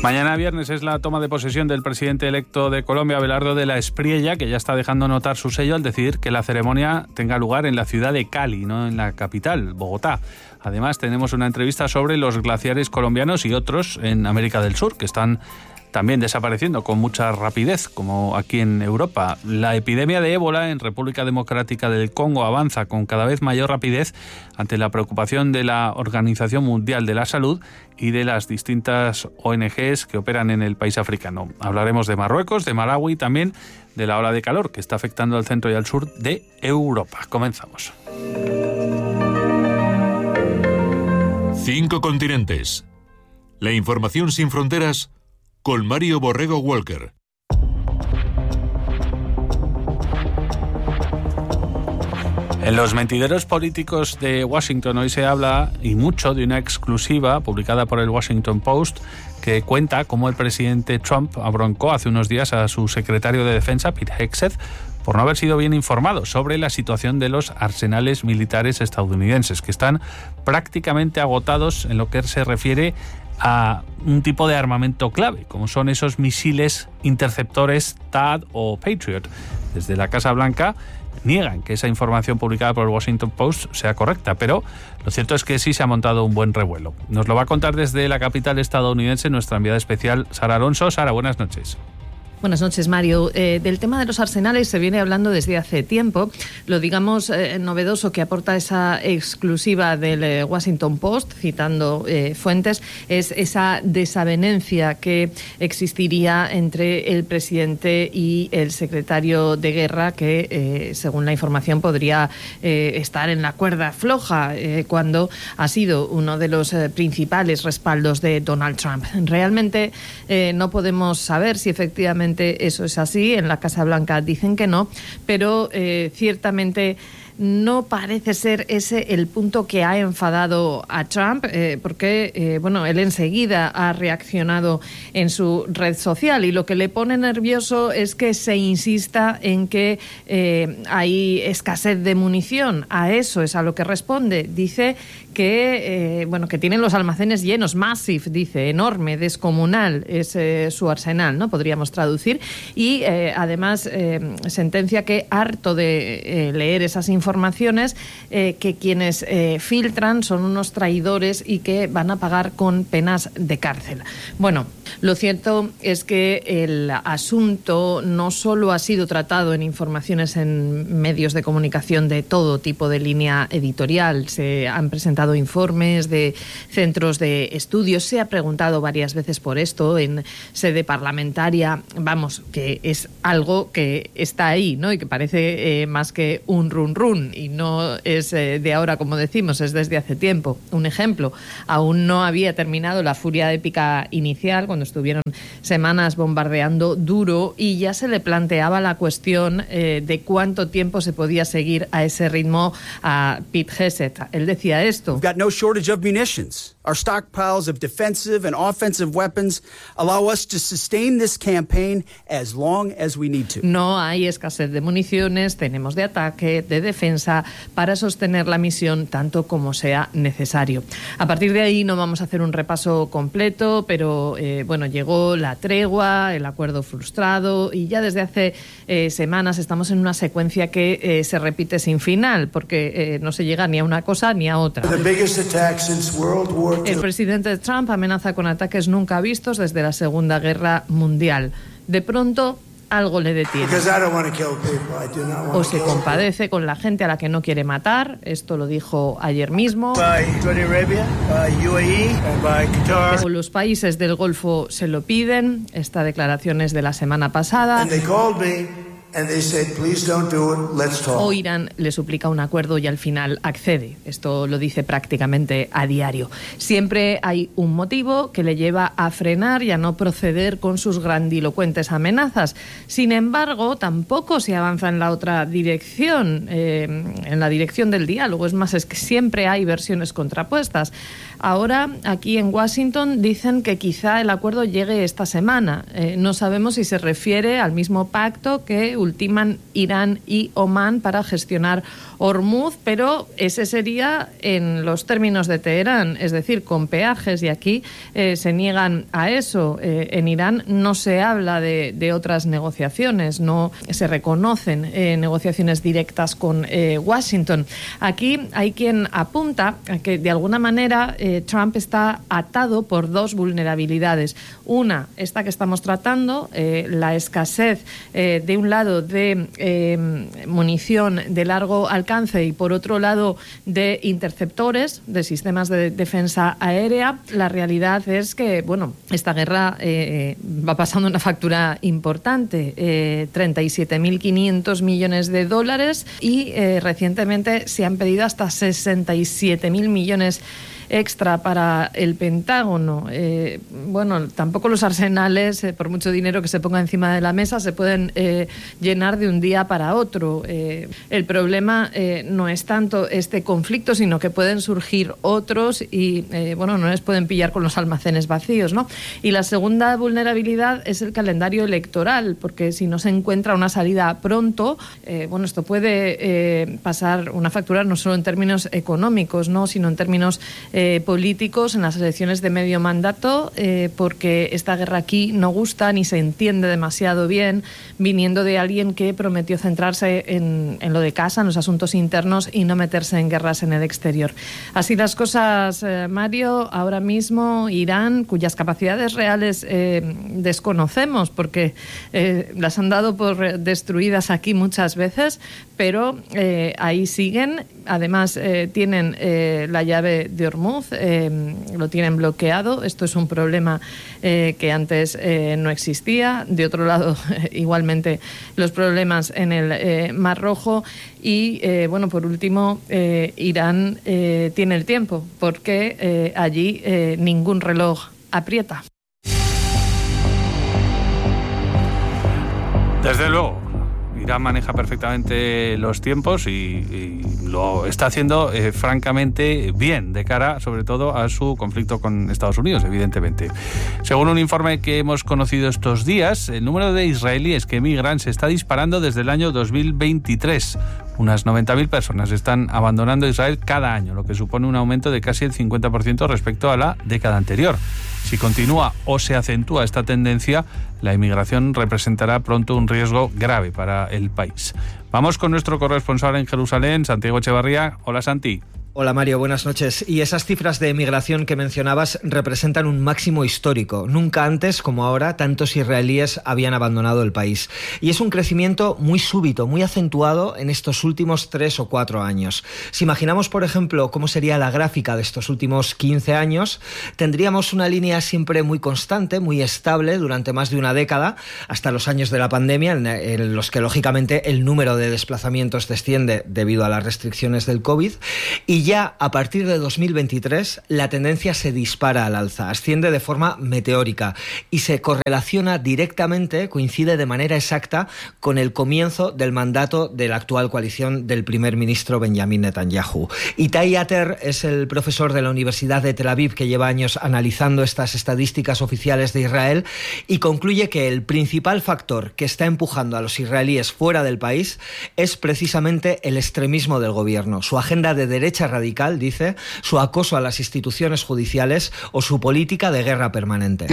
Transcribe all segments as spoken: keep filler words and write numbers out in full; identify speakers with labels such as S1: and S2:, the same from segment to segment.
S1: Mañana viernes es la toma de posesión del presidente electo de Colombia, Abelardo de la Espriella, que ya está dejando notar su sello al decidir que la ceremonia tenga lugar en la ciudad de Cali, no en la capital, Bogotá. Además, tenemos una entrevista sobre los glaciares colombianos y otros en América del Sur, que están también desapareciendo con mucha rapidez, como aquí en Europa. La epidemia de ébola en República Democrática del Congo avanza con cada vez mayor rapidez ante la preocupación de la Organización Mundial de la Salud y de las distintas O N Ges que operan en el país africano. Hablaremos de Marruecos, de Malawi y también de la ola de calor que está afectando al centro y al sur de Europa. Comenzamos.
S2: Cinco continentes. La información sin fronteras con Mario Borrego Walker.
S1: En los mentideros políticos de Washington hoy se habla, y mucho, de una exclusiva publicada por el Washington Post que cuenta cómo el presidente Trump abroncó hace unos días a su secretario de Defensa, Pete Hegseth, por no haber sido bien informado sobre la situación de los arsenales militares estadounidenses, que están prácticamente agotados en lo que se refiere a un tipo de armamento clave, como son esos misiles interceptores T A D o Patriot. Desde la Casa Blanca niegan que esa información publicada por el Washington Post sea correcta, pero lo cierto es que sí se ha montado un buen revuelo. Nos lo va a contar desde la capital estadounidense nuestra enviada especial, Sara Alonso. Sara, buenas noches.
S3: Buenas noches, Mario. Eh, del tema de los arsenales se viene hablando desde hace tiempo. Lo, digamos, eh, novedoso que aporta esa exclusiva del eh, Washington Post, citando eh, fuentes, es esa desavenencia que existiría entre el presidente y el secretario de Guerra, que, eh, según la información, podría eh, estar en la cuerda floja eh, cuando ha sido uno de los eh, principales respaldos de Donald Trump. Realmente eh, no podemos saber si efectivamente eso es así. En la Casa Blanca dicen que no, pero eh, ciertamente no parece ser ese el punto que ha enfadado a Trump, eh, porque eh, bueno, él enseguida ha reaccionado en su red social, y lo que le pone nervioso es que se insista en que eh, hay escasez de munición. A eso es a lo que responde. Dice que eh, bueno, que tienen los almacenes llenos, massive, dice, enorme, descomunal es eh, su arsenal, ¿no? Podríamos traducir. Y eh, además eh, sentencia que, harto de eh, leer esas informaciones, eh, que quienes eh, filtran son unos traidores y que van a pagar con penas de cárcel. Bueno, lo cierto es que el asunto no solo ha sido tratado en informaciones en medios de comunicación de todo tipo de línea editorial. Se han presentado informes de centros de estudios, se ha preguntado varias veces por esto en sede parlamentaria. Vamos, que es algo que está ahí, ¿no? Y que parece eh, más que un run run, y no es eh, de ahora, como decimos, es desde hace tiempo. Un ejemplo, aún no había terminado la furia épica inicial, cuando estuvieron semanas bombardeando duro, y ya se le planteaba la cuestión eh, de cuánto tiempo se podía seguir a ese ritmo a Pete Hegseth. Él decía esto:
S4: We've got no shortage of munitions. Our stockpiles of defensive and offensive weapons allow us to sustain this campaign as long as we need to.
S3: No hay escasez de municiones, tenemos de ataque, de defensa, para sostener la misión tanto como sea necesario. A partir de ahí no vamos a hacer un repaso completo, pero eh, bueno, llegó la tregua, el acuerdo frustrado, y ya desde hace eh, semanas estamos en una secuencia que eh, se repite sin final, porque eh, no se llega ni a una cosa ni a otra. El presidente Trump amenaza con ataques nunca vistos desde la Segunda Guerra Mundial. De pronto, algo le detiene. O se compadece con la gente a la que no quiere matar. Esto lo dijo ayer mismo. O los países del Golfo se lo piden. Esta declaración es de la semana pasada. O Irán le suplica un acuerdo y al final accede. Esto lo dice prácticamente a diario. Siempre hay un motivo que le lleva a frenar y a no proceder con sus grandilocuentes amenazas. Sin embargo, tampoco se avanza en la otra dirección, eh, en la dirección del diálogo. Es más, es que siempre hay versiones contrapuestas. Ahora, aquí en Washington, dicen que quizá el acuerdo llegue esta semana. Eh, no sabemos si se refiere al mismo pacto que ultiman Irán y Omán para gestionar Hormuz, pero ese sería en los términos de Teherán, es decir, con peajes, y aquí eh, se niegan a eso. Eh, en Irán no se habla de, de otras negociaciones, no se reconocen eh, negociaciones directas con eh, Washington. Aquí hay quien apunta a que de alguna manera eh, Trump está atado por dos vulnerabilidades. Una, esta que estamos tratando, eh, la escasez eh, de un lado de eh, munición de largo alcance y por otro lado de interceptores, de sistemas de defensa aérea. La realidad es que, bueno, esta guerra eh, va pasando una factura importante, eh, treinta y siete mil quinientos millones de dólares y eh, recientemente se han pedido hasta sesenta y siete mil millones extra para el Pentágono. Eh, bueno, tampoco los arsenales, eh, por mucho dinero que se ponga encima de la mesa, se pueden eh, llenar de un día para otro. Eh, el problema eh, no es tanto este conflicto, sino que pueden surgir otros y, eh, bueno, no les pueden pillar con los almacenes vacíos, ¿no? Y la segunda vulnerabilidad es el calendario electoral, porque si no se encuentra una salida pronto, eh, bueno, esto puede eh, pasar una factura no solo en términos económicos, ¿no?, sino en términos Eh, políticos en las elecciones de medio mandato, eh, porque esta guerra aquí no gusta ni se entiende demasiado bien, viniendo de alguien que prometió centrarse en, en lo de casa, en los asuntos internos y no meterse en guerras en el exterior. Así las cosas, eh, Mario. Ahora mismo Irán, cuyas capacidades reales eh, desconocemos, porque eh, las han dado por destruidas aquí muchas veces, pero eh, ahí siguen. Además, eh, tienen eh, la llave de Hormuz, eh, lo tienen bloqueado. Esto es un problema eh, que antes eh, no existía. De otro lado, igualmente, los problemas en el eh, Mar Rojo. Y, eh, bueno, por último, eh, Irán eh, tiene el tiempo, porque eh, allí eh, ningún reloj aprieta.
S1: Desde luego, Irán maneja perfectamente los tiempos y, y lo está haciendo eh, francamente bien de cara, sobre todo, a su conflicto con Estados Unidos, evidentemente. Según un informe que hemos conocido estos días, el número de israelíes que emigran se está disparando desde el año dos mil veintitrés. Unas noventa mil personas están abandonando Israel cada año, lo que supone un aumento de casi el cincuenta por ciento respecto a la década anterior. Si continúa o se acentúa esta tendencia, la inmigración representará pronto un riesgo grave para el país. Vamos con nuestro corresponsal en Jerusalén, Santiago Echevarría. Hola, Santi.
S5: Hola Mario, buenas noches. Y esas cifras de emigración que mencionabas representan un máximo histórico. Nunca antes, como ahora, tantos israelíes habían abandonado el país. Y es un crecimiento muy súbito, muy acentuado en estos últimos tres o cuatro años. Si imaginamos, por ejemplo, cómo sería la gráfica de estos últimos quince años, tendríamos una línea siempre muy constante, muy estable durante más de una década, hasta los años de la pandemia, en los que lógicamente el número de desplazamientos desciende debido a las restricciones del COVID. Y ya a partir de dos mil veintitrés la tendencia se dispara al alza, asciende de forma meteórica y se correlaciona directamente, coincide de manera exacta con el comienzo del mandato de la actual coalición del primer ministro Benjamin Netanyahu. Itai Ater es el profesor de la Universidad de Tel Aviv que lleva años analizando estas estadísticas oficiales de Israel y concluye que el principal factor que está empujando a los israelíes fuera del país es precisamente el extremismo del gobierno, su agenda de derecha radical, dice, su acoso a las instituciones judiciales o su política de guerra permanente.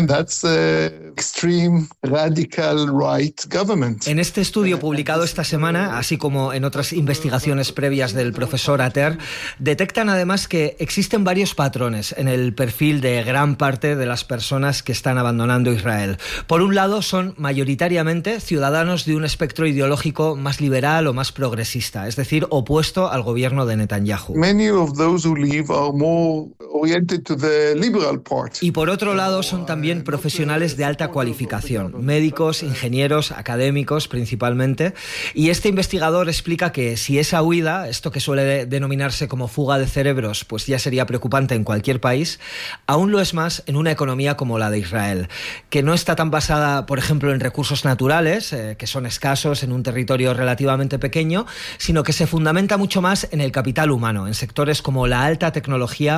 S5: En este estudio publicado esta semana, así como en otras investigaciones previas del profesor Ater, detectan además que existen varios patrones en el perfil de gran parte de las personas que están abandonando Israel. Por un lado, son mayoritariamente ciudadanos de un espectro ideológico más liberal o más progresista, es decir, opuesto al gobierno de Netanyahu.
S6: Many of those who leave are more oriented to the liberal part.
S5: Y por otro lado son también profesionales de alta cualificación, médicos, ingenieros, académicos principalmente. Y este investigador explica que si esa huida, esto que suele denominarse como fuga de cerebros, pues ya sería preocupante en cualquier país, aún lo es más en una economía como la de Israel, que no está tan basada, por ejemplo, en recursos naturales, eh, que son escasos en un territorio relativamente pequeño, sino que se fundamenta mucho más en el capital humano, en sectores como la alta tecnología o los servicios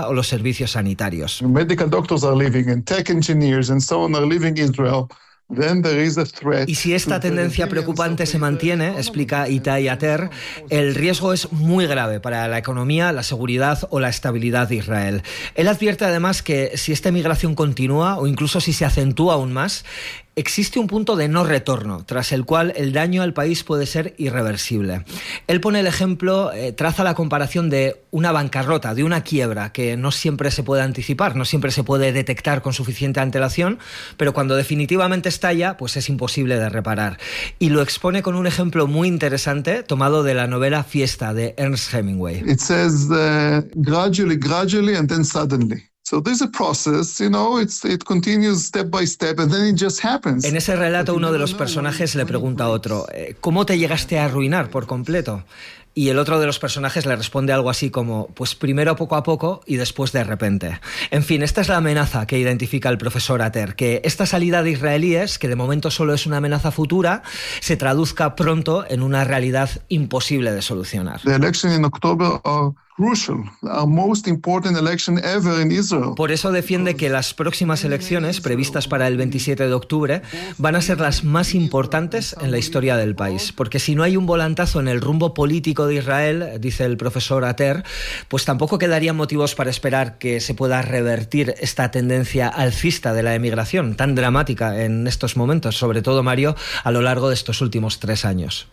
S5: servicios sanitarios.
S6: Medical doctors are leaving and tech engineers and so on are leaving Israel. Then there is a threat.
S5: Y si esta tendencia preocupante se mantiene, explica Itai Ater, el riesgo es muy grave para la economía, la seguridad o la estabilidad de Israel. Él advierte además que si esta migración continúa o incluso si se acentúa aún más, existe un punto de no retorno, tras el cual el daño al país puede ser irreversible. Él pone el ejemplo, eh, traza la comparación de una bancarrota, de una quiebra, que no siempre se puede anticipar, no siempre se puede detectar con suficiente antelación, pero cuando definitivamente estalla, pues es imposible de reparar. Y lo expone con un ejemplo muy interesante, tomado de la novela Fiesta, de Ernest Hemingway.
S6: It says uh, gradually, gradually, and then suddenly. So there's a process, you know, it's, it continues step by step and then it just happens.
S5: En ese relato uno de los personajes le pregunta a otro, ¿cómo te llegaste a arruinar por completo? Y el otro de los personajes le responde algo así como, pues primero poco a poco y después de repente. En fin, esta es la amenaza que identifica el profesor Ater, que esta salida de israelíes, que de momento solo es una amenaza futura, se traduzca pronto en una realidad imposible de solucionar.
S6: The election in October are crucial, our most important election ever in Israel.
S5: Por eso defiende que las próximas elecciones, previstas para el veintisiete de octubre, van a ser las más importantes en la historia del país. Porque si no hay un volantazo en el rumbo político de Israel, dice el profesor Ater, pues tampoco quedarían motivos para esperar que se pueda revertir esta tendencia alcista de la emigración, tan dramática en estos momentos, sobre todo, Mario, a lo largo de estos últimos tres años.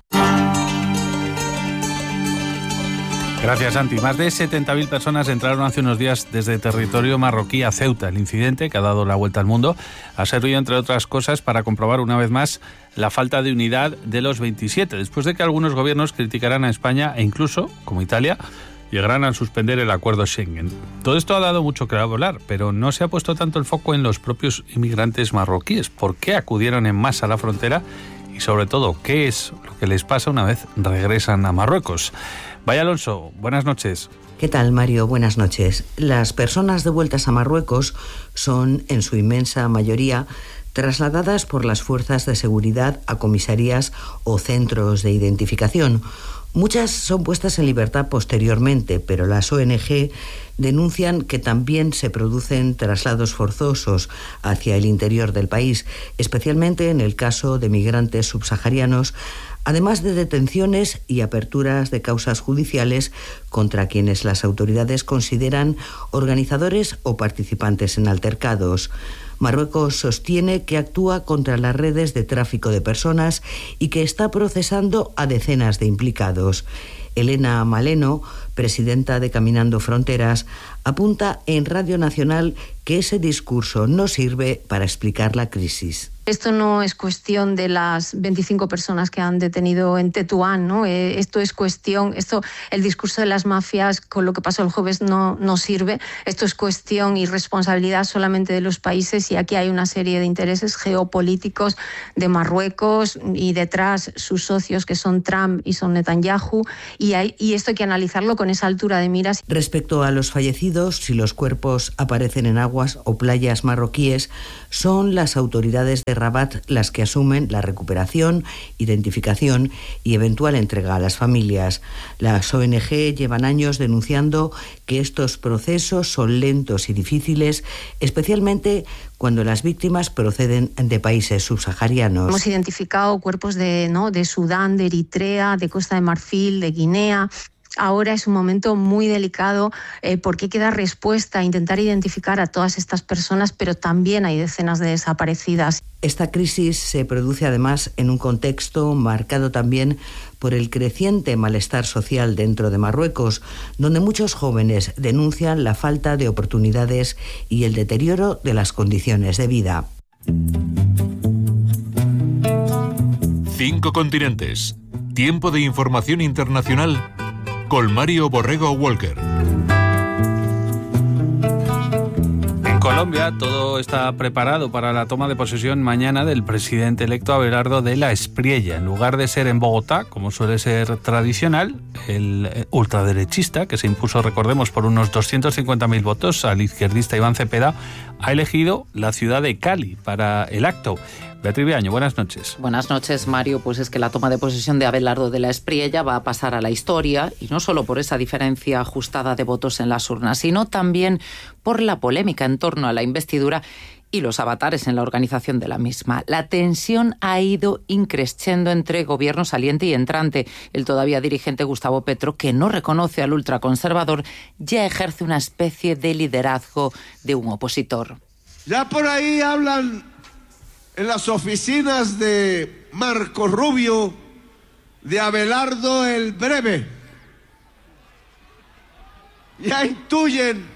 S1: Gracias, Santi. Más de setenta mil personas entraron hace unos días desde territorio marroquí a Ceuta. El incidente, que ha dado la vuelta al mundo, ha servido, entre otras cosas, para comprobar una vez más la falta de unidad de los veintisiete, después de que algunos gobiernos criticaran a España e incluso, como Italia, llegarán a suspender el acuerdo Schengen. Todo esto ha dado mucho que hablar, pero no se ha puesto tanto el foco en los propios inmigrantes marroquíes. ¿Por qué acudieron en masa a la frontera? Y sobre todo, ¿qué es lo que les pasa una vez regresan a Marruecos? Vaya Alonso, buenas noches.
S7: ¿Qué tal, Mario? Buenas noches. Las personas devueltas a Marruecos son, en su inmensa mayoría, trasladadas por las fuerzas de seguridad a comisarías o centros de identificación. Muchas son puestas en libertad posteriormente, pero las O N G denuncian que también se producen traslados forzosos hacia el interior del país, especialmente en el caso de migrantes subsaharianos, además de detenciones y aperturas de causas judiciales contra quienes las autoridades consideran organizadores o participantes en altercados. Marruecos sostiene que actúa contra las redes de tráfico de personas y que está procesando a decenas de implicados. Elena Maleno, presidenta de Caminando Fronteras, apunta en Radio Nacional que ese discurso no sirve para explicar la crisis.
S8: Esto no es cuestión de las veinticinco personas que han detenido en Tetuán, ¿no? Eh, esto es cuestión, esto, el discurso de las mafias con lo que pasó el jueves no, no sirve. Esto es cuestión y responsabilidad solamente de los países, y aquí hay una serie de intereses geopolíticos de Marruecos y detrás sus socios, que son Trump y son Netanyahu, y, hay, y esto hay que analizarlo con esa altura de miras.
S7: Respecto a los fallecidos, si los cuerpos aparecen en aguas o playas marroquíes, son las autoridades de Rabat las que asumen la recuperación, identificación y eventual entrega a las familias. Las O N G llevan años denunciando que estos procesos son lentos y difíciles, especialmente cuando las víctimas proceden de países subsaharianos.
S8: Hemos identificado cuerpos de, ¿no? de Sudán, de Eritrea, de Costa de Marfil, de Guinea. Ahora es un momento muy delicado eh, porque hay que dar respuesta, intentar identificar a todas estas personas, pero también hay decenas de desaparecidas.
S7: Esta crisis se produce además en un contexto marcado también por el creciente malestar social dentro de Marruecos, donde muchos jóvenes denuncian la falta de oportunidades y el deterioro de las condiciones de vida.
S2: Cinco continentes. Tiempo de información internacional con Mario Borrego Walker.
S1: En Colombia todo está preparado para la toma de posesión mañana del presidente electo Abelardo de la Espriella. En lugar de ser en Bogotá, como suele ser tradicional, el ultraderechista, que se impuso, recordemos, por unos doscientos cincuenta mil votos al izquierdista Iván Cepeda, ha elegido la ciudad de Cali para el acto. Beatriz Viaño, buenas noches.
S9: Buenas noches, Mario. Pues es que la toma de posesión de Abelardo de la Espriella va a pasar a la historia, y no solo por esa diferencia ajustada de votos en las urnas, sino también por la polémica en torno a la investidura y los avatares en la organización de la misma. La tensión ha ido increciendo entre gobierno saliente y entrante. El todavía dirigente Gustavo Petro, que no reconoce al ultraconservador, ya ejerce una especie de liderazgo de un opositor.
S10: Ya por ahí hablan en las oficinas de Marco Rubio de Abelardo el Breve. Ya intuyen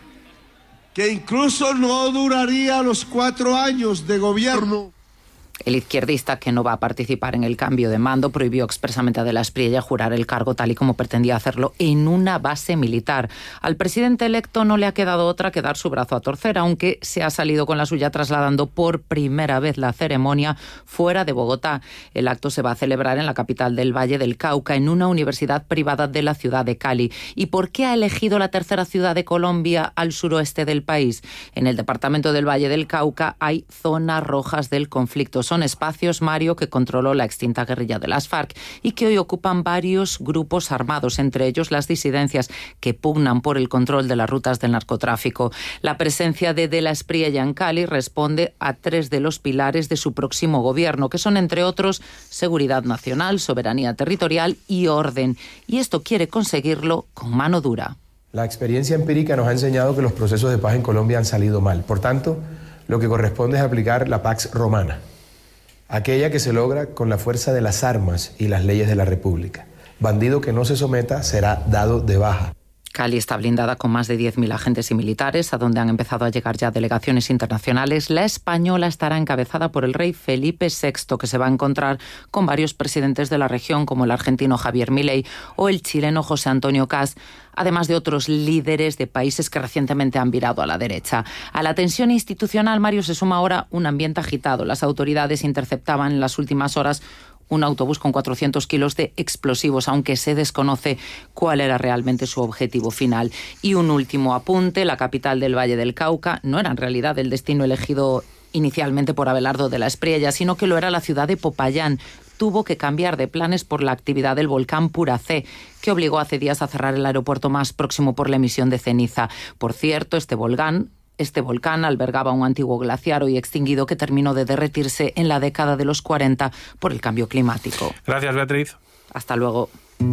S10: que incluso no duraría los cuatro años de gobierno.
S9: El izquierdista, que no va a participar en el cambio de mando, prohibió expresamente a de la Espriella jurar el cargo tal y como pretendía hacerlo en una base militar. Al presidente electo no le ha quedado otra que dar su brazo a torcer, aunque se ha salido con la suya trasladando por primera vez la ceremonia fuera de Bogotá. El acto se va a celebrar en la capital del Valle del Cauca, en una universidad privada de la ciudad de Cali. ¿Y por qué ha elegido la tercera ciudad de Colombia al suroeste del país? En el departamento del Valle del Cauca hay zonas rojas del conflicto. Son espacios, Mario, que controló la extinta guerrilla de las FARC y que hoy ocupan varios grupos armados, entre ellos las disidencias, que pugnan por el control de las rutas del narcotráfico. La presencia de De la Espriella en Cali responde a tres de los pilares de su próximo gobierno, que son, entre otros, seguridad nacional, soberanía territorial y orden. Y esto quiere conseguirlo con mano dura.
S11: La experiencia empírica nos ha enseñado que los procesos de paz en Colombia han salido mal. Por tanto, lo que corresponde es aplicar la Pax Romana, aquella que se logra con la fuerza de las armas y las leyes de la República. Bandido que no se someta será dado de baja.
S9: Cali está blindada con más de diez mil agentes y militares, a donde han empezado a llegar ya delegaciones internacionales. La española estará encabezada por el rey Felipe sexto, que se va a encontrar con varios presidentes de la región, como el argentino Javier Milei o el chileno José Antonio Kast, además de otros líderes de países que recientemente han virado a la derecha. A la tensión institucional, Mario, se suma ahora un ambiente agitado. Las autoridades interceptaban en las últimas horas un autobús con cuatrocientos kilos de explosivos, aunque se desconoce cuál era realmente su objetivo final. Y un último apunte: la capital del Valle del Cauca no era en realidad el destino elegido inicialmente por Abelardo de la Espriella, sino que lo era la ciudad de Popayán. Tuvo que cambiar de planes por la actividad del volcán Puracé, que obligó hace días a cerrar el aeropuerto más próximo por la emisión de ceniza. Por cierto, este volcán Este volcán albergaba un antiguo glaciar hoy extinguido que terminó de derretirse en la década de los cuarenta por el cambio climático.
S1: Gracias, Beatriz.
S9: Hasta luego.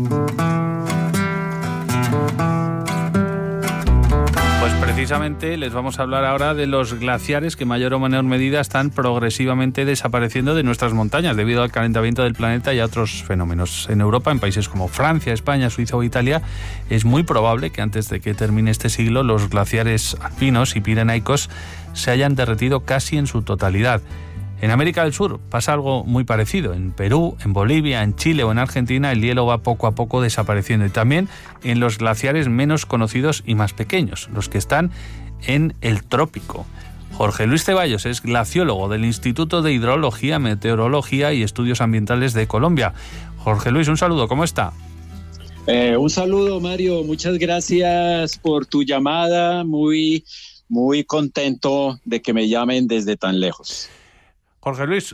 S1: Pues precisamente les vamos a hablar ahora de los glaciares que en mayor o menor medida están progresivamente desapareciendo de nuestras montañas debido al calentamiento del planeta y a otros fenómenos. En Europa, en países como Francia, España, Suiza o Italia, es muy probable que antes de que termine este siglo los glaciares alpinos y pirenaicos se hayan derretido casi en su totalidad. En América del Sur pasa algo muy parecido. En Perú, en Bolivia, en Chile o en Argentina el hielo va poco a poco desapareciendo. Y también en los glaciares menos conocidos y más pequeños, los que están en el trópico. Jorge Luis Ceballos es glaciólogo del Instituto de Hidrología, Meteorología y Estudios Ambientales de Colombia. Jorge Luis, un saludo, ¿cómo está?
S12: Eh, un saludo, Mario. Muchas gracias por tu llamada. Muy, muy contento de que me llamen desde tan lejos.
S1: Jorge Luis,